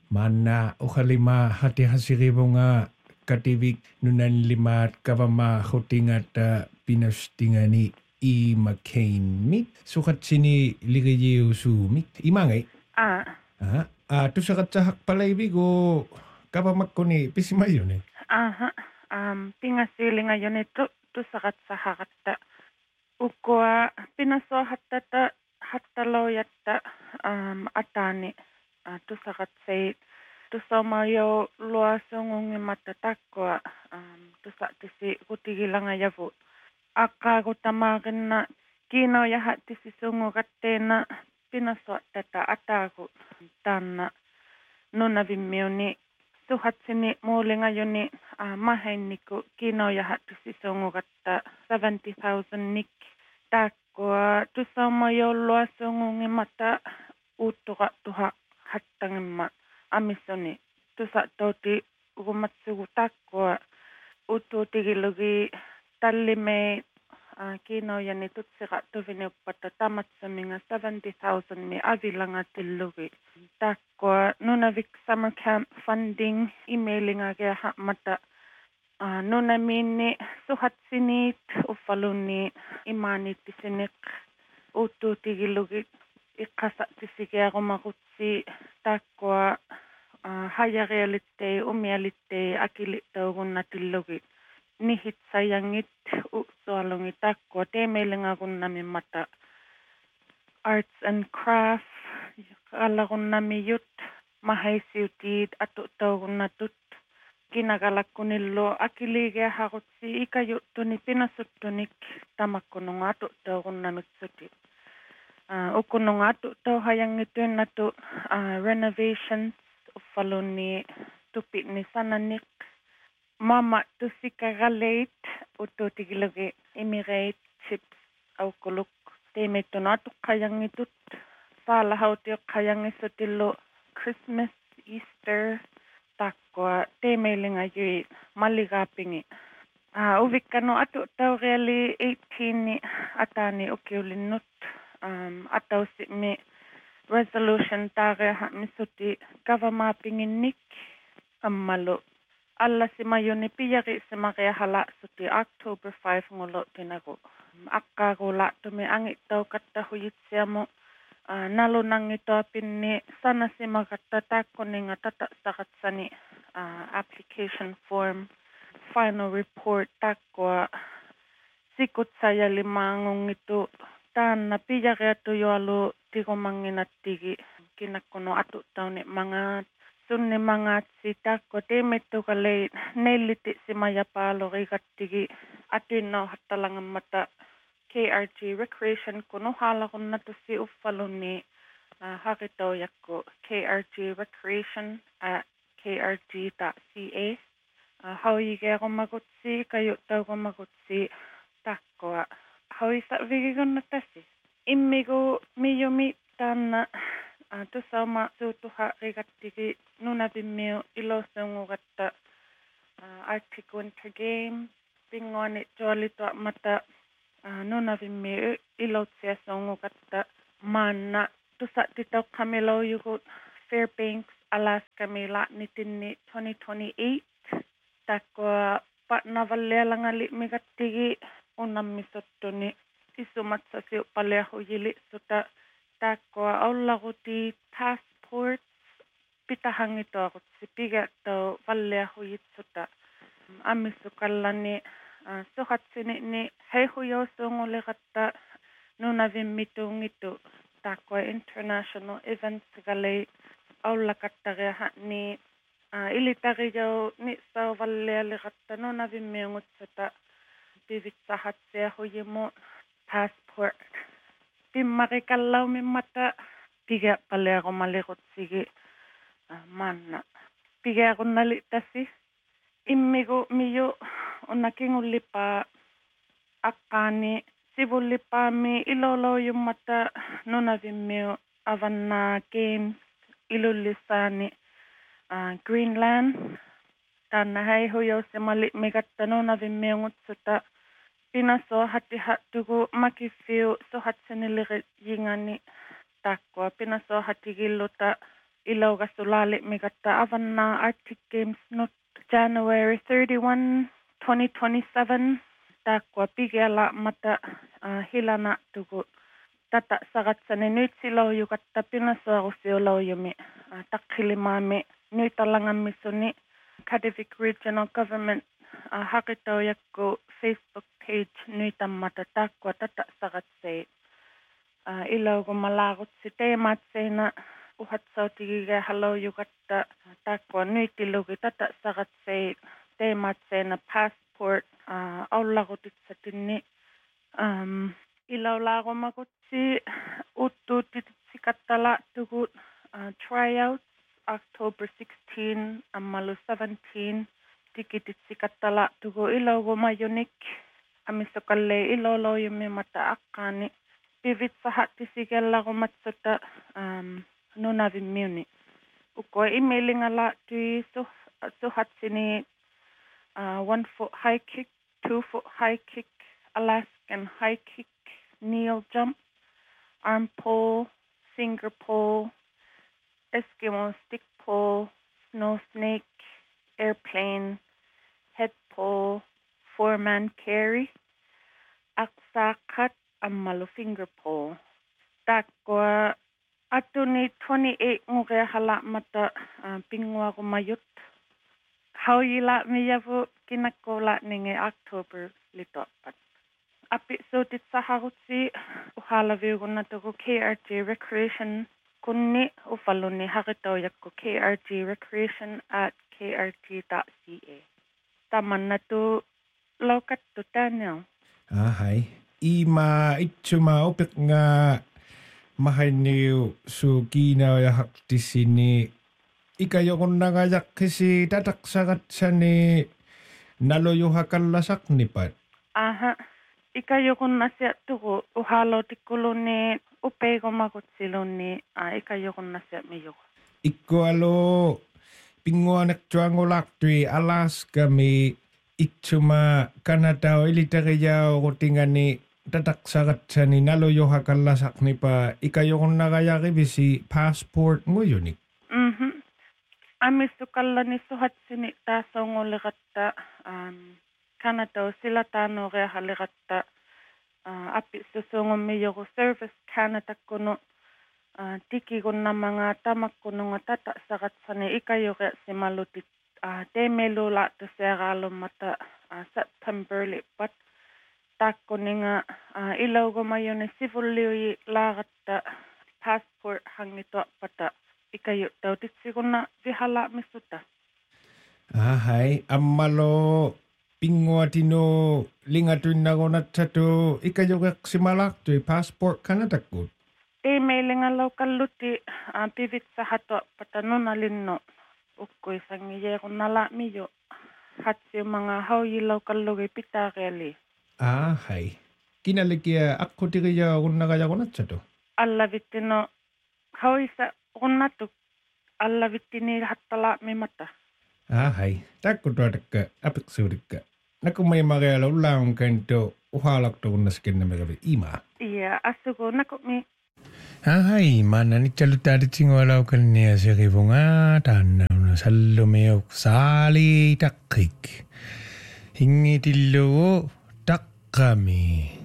Mana ukalima hati hasiribunga kativik nunan limat kavama hutingata pinastingani I McCain mit sukat sini ligayiu su mit imangay tu sakat sahak palay go kapamak ko ni pisimayo ni Pingasili ngayon ito tu sakat sahakatta ukwa pinaso hattalo yatta atani tu sakat say tu samayo luasongungi matatakwa tu saktisi kutigilanga yavu akka kutamakin na kino yahat tisi sungu kattena pinaso tata ataku tanna nuna vimmioni suhatsini muulinga yoni mahenniku kino yahat tisi sungu katta 70,000 nik takwa tu samayo luasongungi mata utuka tuha hattangimma amisoni tusa toti ugumatsugu takwa utu tigilugi tallime kino yani tutsika tuvini uppata tamatsaminga 70,000 mi avilanga tillugi takwa Nunavik Summer Camp funding emailinga ke mata Nunamini suhatsinit ufaluni imani tisinik utu tigilugi ikasa tisikia kumakutsi takwa hayarialitte umialitte akilittaugunna tillugi nihit sayangit usualungi takwa temeilinga kunnami mata arts and craft kalakunnami yut mahaisiutit atuttaugunna tut kinakalakkunillo akilige hakutsi ikayuttuni pinasuttunik tamakkununga atuttaugunnamiksuti ukununga atuttauhayangituinnatu renovations uffaluni tupitni sananik mama tusikagalit ututigilagi immigrate chips aukuluk temettuna atuqqayangitut saalahautiqqayangissutillu Christmas Easter takwa temeilinga yui maligapingi uvikkanu atuttaureali 18 atani ukiulinnut atausimi resolution tareha misuti kavamapinginnik ammalu alla simayuni piyari simaria hala suti October 5 ngulo tinagu akkagu la tumi angittau katta huyitsiamu nalunangito apinni sana simakatta takkuninga tata sakatsani application form final report takkua sikut saya limangungitu tanna piyari atuyoalu tigumanginatigi kinakkuno atuttauni mangat sunni mangatsi takko temettu kale nelliti simayapalo rigattigi atinno hattalangammata KRG Recreation kuno halakunna tusi uffalunni hakito yakko KRG Recreation at krg.ca hawige komagutsi kayuttau komagutsi takkoa hawisa vigigonna tasi immigu miyumi tanna tusauma suutuha rigattigi nunavimmiu ilosungugatta Arctic Winter Games pingoani joalitua mata nunavimmiu ilotsiasungugatta maanna tusatitauqamilo yugut Fairbanks Alaska mila nitinni 2028 takwa patnavallealangali migattigi unammisottuni isumatsasiu paleahuyili suta takwa aulaguti passports pitahangitoakutsi pigatau valleahuyitsuta ammisukallani suhatsini ni heihujousungulikatta nunavimmitungitu takwa international events galei aulakattareha ni ilitarijau ni sauvallealikatta nunavimmiungutsuta pivitsahatseahuyimu passport pimmarikallau mimmata piga palearumalikutsigi manna pigarunnalittasi immigu miyu unnakingullipa akkaani sivullipaami iloloyummata nunavimmiu avanna games ilullissaani Greenland tanna heihujoussimali migatta nunavimmiungutsuta pinaso hatihattugu makifiu sohatsiniliri yingani takwa pinaso hatigilluta ilaugasulali migatta avanna Arctic Games not January 31, 2027. Takwa pigela mata hilana tuku tata sagatsani nyt silo yukatta pinasuarusiolo yumi takkilimaami nytalangammisuni Kadivik Regional Government hakitojakku Facebook page nytammata takwa tata sagatsei ilaugumalagutsi teematseina uhatsautigige halo yukatta takwa nytilugi tata sagatsei teematseina passport aulagutitsatinni ilaulagumagutsi uttuutitikattala tugu tryouts October 16 ammalu 17 tikititsikattala tugu ilaugumajunik amisokalle iloloyumi mata akkaani pivitsahattisigellagumatsuta nunavimmiuni ukko emailingala tui suhatsini 1 foot high kick, 2 foot high kick, Alaskan high kick, kneel jump, arm pole, finger pole, Eskimo stick pole, snow snake, airplane, head pole, 4-man carry, aksa cut, ammalu finger pole. Takwa atuni 28 ngure hala mata pingwa kumayut. Hauyila miyavu kinakola ninge October litopat. Api sotit saharutsi uhalaviuguna tuku KRG Recreation kunni ufaluni hakitojakku krgrecreation@krg.ca. Tamannatu laukattu tanyo. Ahai. Ima itsuma opik nga mahaniu su kina ya hakti sini ikayokon nagayak kasi tataksagat sani naloyuhakallasak nipat. Aha. Ikayokon nasya tuku uhalo tikuluni upego magutsiluni ikayokon nasya miyoko. Ikko alo pinguanak tuangolak tui Alaska mi itsuma Kanada ilitagayao kutingani tataksagat sani naloyuhakallasak nipa ikayokon nagayaki bisi passport nguyunik. Amisukallani suhatsini tasongoligatta Canada sila tanore haligatta api susungummiyogu Service Canada kuno tikigunna mga tamakkuno tata sagatsani ikayoge simalutit temelula tuseralumata September lipat takkuninga ilaugumayuni sivulliui laagatta passport hangito pata ikayo tautitsiguna vihala misuta. Ahai, ammalo pinguatino lingatuinnagonat satu ikayogak simalaktu passport kanatakut. Emailinga lokalluti pivitsa hato patanuna linno ukkoi sangiyegunala miyo hatsi mga hauyi lokallugi pitageli. Ahai, kinalikia akkutigiya gunnagayagonat satu. Alla vittino hauisa unnatuk alla vittini hattala mimata. Ahai, takku tuodakka apiksuudikka. Nakumai magayala ulaun kanto uhalakto kunnaskinna megavi ima. Iya, asuko nakumi. Ahai, mana ni chalutaditsingoalaw kanniya sirivunga tannauna sallumeok saali takkik. Hingitillugu takkami.